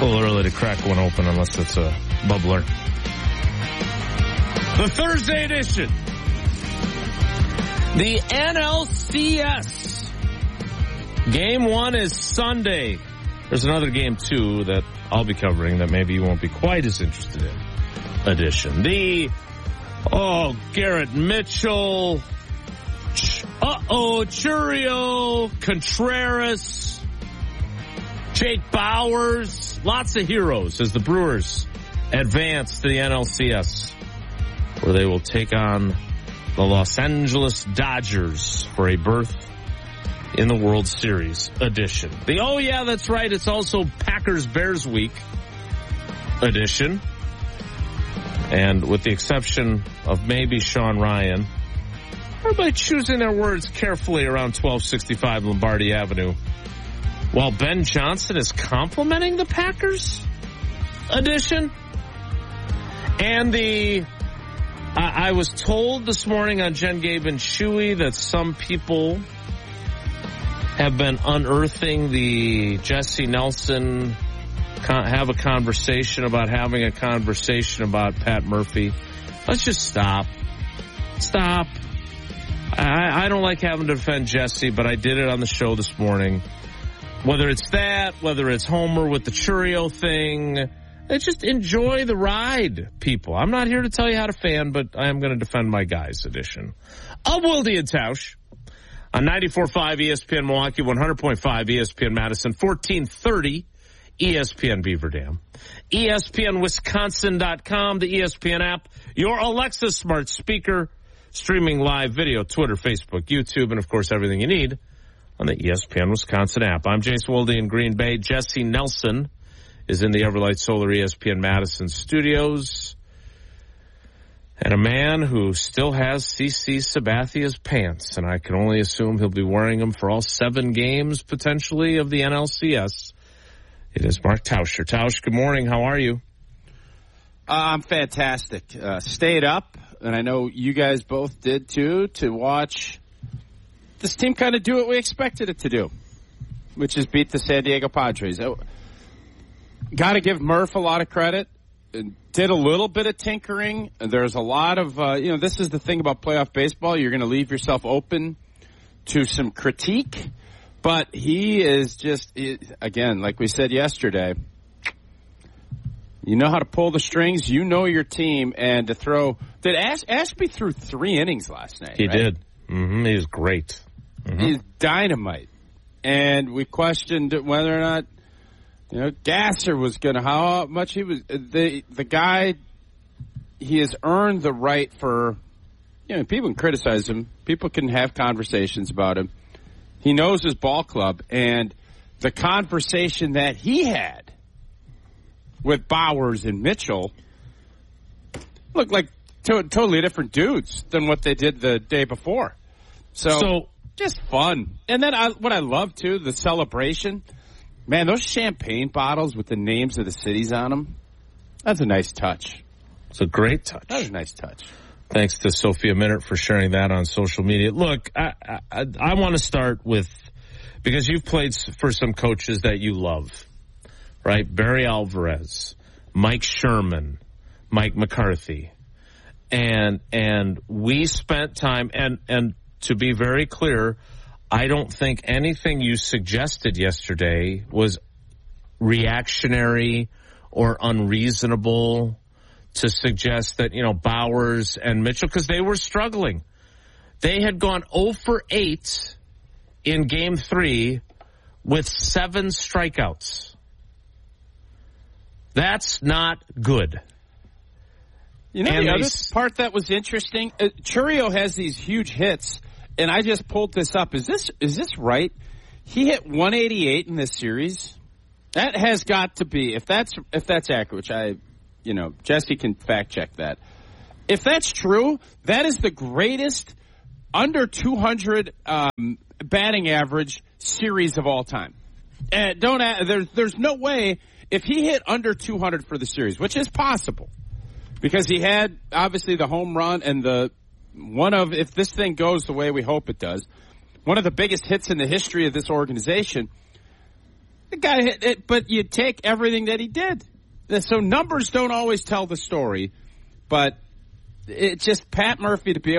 A little early to crack one open unless it's a bubbler. The Thursday edition. The NLCS. Game 1 is Sunday. There's another game, too, that I'll be covering that maybe you won't be quite as interested in. Edition. Garrett Mitchell. Chourio. Contreras. Jake Bowers. Lots of heroes as the Brewers advance to the NLCS, where they will take on the Los Angeles Dodgers for a berth in the World Series edition. That's right, it's also Packers-Bears week edition. And with the exception of maybe Sean Ryan, everybody choosing their words carefully around 1265 Lombardi Avenue, while Ben Johnson is complimenting the Packers edition. And I was told this morning on Jen, Gabe, and Chewy that some people have been unearthing the Jesse Nelson have a conversation about having a conversation about Pat Murphy. Let's just stop. Stop. I don't like having to defend Jesse, but I did it on the show this morning. Whether it's that, whether it's Homer with the Chourio thing, just enjoy the ride, people. I'm not here to tell you how to fan, but I am going to defend my guys edition of Wilde and Tausch on 94.5 ESPN Milwaukee, 100.5 ESPN Madison, 1430 ESPN Beaver Dam, ESPNWisconsin.com, the ESPN app, your Alexa smart speaker, streaming live video, Twitter, Facebook, YouTube, and, of course, everything you need on the ESPN Wisconsin app. I'm Jason Wilde in Green Bay. Jesse Nelson is in the Everlight Solar ESPN Madison studios. And a man who still has CC Sabathia's pants, and I can only assume he'll be wearing them for all 7 games, potentially, of the NLCS. It is Mark Tauscher. Tausch, good morning. How are you? I'm fantastic. Stayed up, and I know you guys both did, too, to watch this team kind of do what we expected it to do, which is beat the San Diego Padres. Got to give Murph a lot of credit. Did a little bit of tinkering. There's a lot of, this is the thing about playoff baseball. You're going to leave yourself open to some critique. But he is just, again, like we said yesterday, you know how to pull the strings. You know your team. And to throw, did Ashby threw 3 innings last night? He right? did. Mm-hmm. He was great. Mm-hmm. He's dynamite. And we questioned whether or not, Gasser was going to, how much he was, the guy, he has earned the right for, people can criticize him. People can have conversations about him. He knows his ball club, and the conversation that he had with Bowers and Mitchell looked like totally different dudes than what they did the day before. So just fun. And then what I love, too, the celebration. Man, those champagne bottles with the names of the cities on them, that's a nice touch. It's a great touch. That was a nice touch. Thanks to Sophia Minert for sharing that on social media. Look, I want to start with, because you've played for some coaches that you love, right? Barry Alvarez, Mike Sherman, Mike McCarthy. And we spent time, and to be very clear, I don't think anything you suggested yesterday was reactionary or unreasonable to suggest that, Bowers and Mitchell, because they were struggling. They had gone 0 for 8 in Game 3 with 7 strikeouts. That's not good. The other part that was interesting, Chourio has these huge hits, and I just pulled this up. Is this right? He hit 188 in this series. That has got to be, if that's accurate, which Jesse can fact check that. If that's true, that is the greatest under 200 batting average series of all time. There's no way if he hit under 200 for the series, which is possible, because he had obviously the home run and if this thing goes the way we hope it does, one of the biggest hits in the history of this organization. The guy hit it, but you take everything that he did. So numbers don't always tell the story, but it's just Pat Murphy to be able